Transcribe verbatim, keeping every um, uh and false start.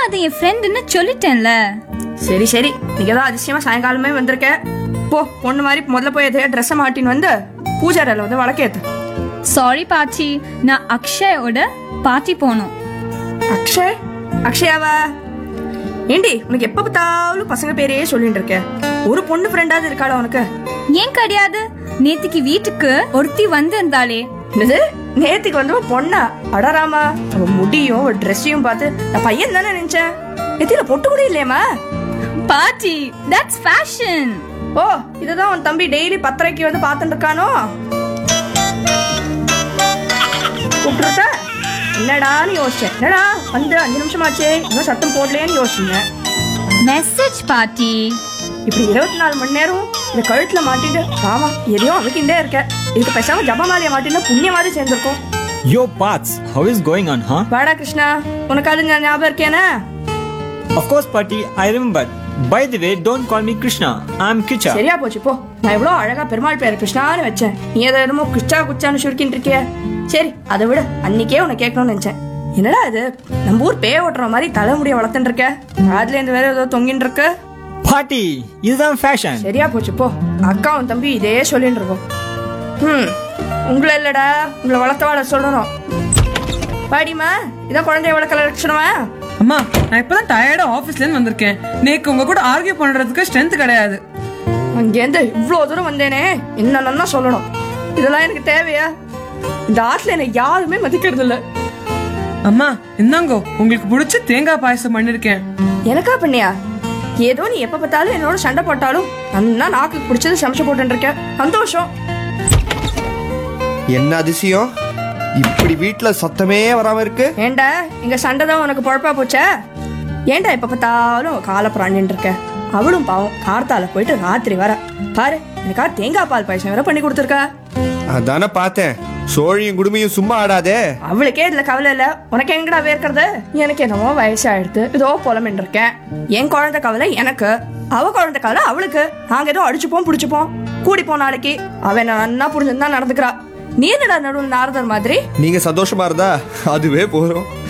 அது என் ஃப்ரெண்டுன்னு சொல்லிட்டேன்ல. சரி சரி, நீங்க தான் அதிசயமா சாயங்காலமே வந்திருக்க. போ, பொண்ணு மாதிரி முதல்ல போய் எதையா ட்ரெஸ்ஸை மாட்டின்னு வந்து பூஜாரில் வந்து வழக்கேத்து. சாரி பாட்டி, நான் அக்ஷயோட பார்ட்டி போகணும். அக்ஷய்? அக்ஷயாவா? ஏண்டி உனக்கு எப்ப பார்த்தாலும் பசங்க பேரையே சொல்லிட்டு இருக்க? ஒரு பொண்ணு ஃப்ரெண்டாவது இருக்காளா உனக்கு? ஏன் கிடையாது? நேத்துக்கு வீட்டுக்கு ஒருத்தி வந்து இருந்தாலே. என்னது, நேத்துக்கு வந்து பொண்ணா? அடராமா, அவ முடியும் ஒரு ட்ரெஸ்ஸையும் பார்த்து நான் பையன் தானே நினைச்சேன். நெத்தியில பொட்டு கூட இல்லையம்மா. பாட்டி, தட்ஸ் ஃபேஷன். ஓ, இதுதான் உன் தம்பி டெய்லி பத்தரைக்கு வந்து பார்த்துட்டு இருக்கானோ? கூப்பிட்டுருக்க? என்னடான்னு யோசிச்சேன். என்னடா வந்து அஞ்சு நிமிஷம் ஆச்சே, இன்னும் சத்தம் போடலேன்னு யோசிச்சீங்க. மெசேஜ் பாட்டி. இப்படி இருபத்தி நாலு மணி நேரம் இந்த கழுத்துல மாட்டிட்டு ஆமா எதையோ அமுக்கிண்டே இருக்க. இதுக்கு பேசாம ஜபமாலிய மாட்டினா புண்ணிய மாதிரி சேர்ந்திருக்கும். Yo Parth, how is going on, huh? வாடா கிருஷ்ணா, உனக்கு அது ஞாபகம் இருக்கேனா? Of course, Patti, I remember. By the way, don't call me Krishna. I'm Kicha. சரியா போச்சு போ. நான் எவ்வளவு அழகா பெருமாள் பேர் கிருஷ்ணான்னு வச்சேன். நீ ஏதோ என்னமோ கிருஷ்ணா குச்சான்னு சுருக்கின்னு இருக்கிய. சரி, அதை விட அன்னைக்கே உனக்கு கேட்கணும்னு நினைச்சேன். என்னடா இது, நம்ம ஊர் பேய ஓட்டுற மாதிரி தலைமுடிய வளர்த்துட்டு இருக்க. அதுல இருந்து வேற ஏதோ தொங்கின்னு இருக்க. Patti, இதுதான் ஃபேஷன். சரியா போச்சு போ. அக்காவும் தம்பி இதே சொல்லிட்டு இருக்கோம். ம், உங்களை இல்லடா, உங்களை வளர்த்தவாட சொல்லணும். பாடிமா, இதான் குழந்தைய வளர்க்கல லட்சணமா? அம்மா, நான் இப்பதான் டயர்டா ஆபீஸ்ல இருந்து வந்திருக்கேன். நேக்கு உங்க கூட ஆர்கியூ பண்றதுக்கு ஸ்ட்ரென்த் கிடையாது. அங்கேருந்து இவ்வளவு தூரம் வந்தேனே, என்னன்னா சொல்லணும். இதெல்லாம் எனக்கு தேவையா? இந்த ஆத்துல என்ன யாருமே மதிக்கிறது இல்ல. அம்மா, இந்தாங்கோ, உங்களுக்கு பிடிச்ச தேங்காய் பாயசம் பண்ணிருக்கேன். எனக்கா பண்ணியா? ஏதோ நீ எப்ப பார்த்தாலும் என்னோட சண்டை போட்டாலும் அண்ணா நாக்கு பிடிச்சது சமைச்சு போட்டு இருக்க. சந்தோஷம். என்ன அதிசயம், இப்படி வீட்டுல சத்தமே வராம இருக்கு? ஏண்டா, இங்க சண்டை தான் உனக்கு பொழப்பா போச்சா? ஏண்டா எப்ப பார்த்தாலும் காலை பிராணின்னு இருக்க? அவளும் பாவம் கார்த்தால போயிட்டு ராத்திரி வர பாரு, எனக்கா தேங்காய் பால் பாயசம் வேற பண்ணி கொடுத்துருக்கா. அதானே பார்த்தேன், சோழியும் குடுமையும் சும்மா ஆடாதே. அவளுக்கே இதுல கவலை இல்ல, உனக்கு எங்கடா வேர்க்கிறது? எனக்கு என்னமோ வயசாயிடுத்து, இதோ புலமின்னு இருக்கேன். என் குழந்தை கவலை எனக்கு, அவ குழந்தை கவலை அவளுக்கு. நாங்க ஏதோ அடிச்சுப்போம் பிடிச்சுப்போம் கூடிப்போம். நாளைக்கு அவன் நன்னா புரிஞ்சுதான் நடந்துக்கிறா. நீ என்னடா நடுவில் நாரதர் மாதிரி? நீங்க சந்தோஷமா இருந்தா அதுவே போறோம்.